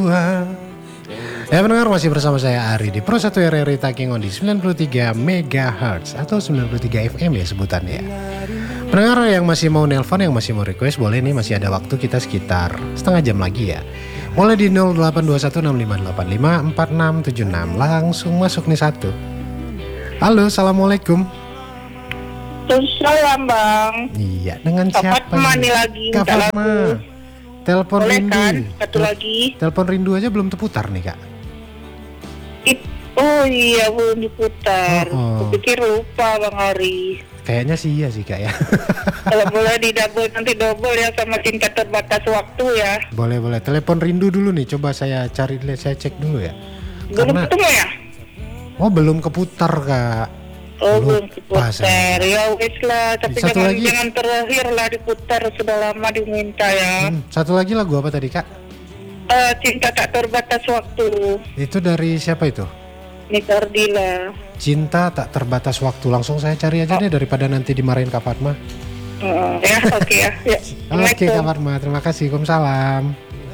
Ya pendengar, masih bersama saya Ari di Pro 1 RRI Taking On di 93 MHz atau 93 FM ya sebutannya. Pendengar yang masih mau nelpon, yang masih mau request, boleh nih, masih ada waktu kita sekitar setengah jam lagi ya. Mulai di 082165854676. Langsung masuk nih satu. Halo, assalamualaikum. Salam bang. Iya, dengan siapa? Kak Fatma nih lagi. Kak Fatma. Telepon rindu. Kan? Satu lagi. Telepon rindu aja belum terputar nih kak. Oh iya, belum diputar. Oh. Kupikir lupa bang Ari. Kayaknya sih iya sih kak ya. Kalau boleh di double nanti double ya sama cinta terbatas waktu ya. Boleh. Telepon rindu dulu nih. Coba saya cari, saya cek dulu ya. Belum ketemu ya? Oh belum keputar kak. Oh belum Lupa diputar. saya. Ya wes lah. Tapi Satu lagi. jangan terakhir lah diputar. Sudah lama diminta ya. Satu lagi lagu apa tadi kak? Cinta tak terbatas waktu. Itu dari siapa itu? Nika Ardila. Cinta tak terbatas waktu. Langsung saya cari aja deh daripada nanti dimarahin Kak Fatma. Ya oke ya. Oke Kak Fatma, terima kasih. Waalaikumsalam.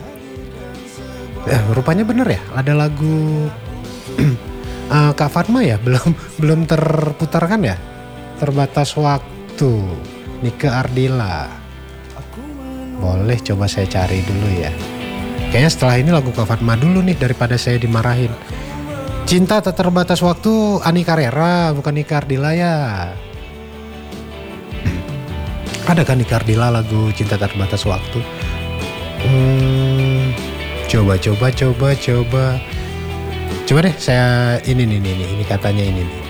Rupanya bener ya, ada lagu Kak Fatma ya, belum terputar kan ya? Terbatas waktu, Nika Ardila. Boleh coba saya cari dulu ya. Kayaknya setelah ini lagu Kak Fatma dulu nih daripada saya dimarahin. Cinta tak terbatas waktu, Ani Carrera, bukan Nika Ardila ya. Ada kan Nika Ardila lagu Cinta tak terbatas waktu? Coba deh saya ini katanya ini nih.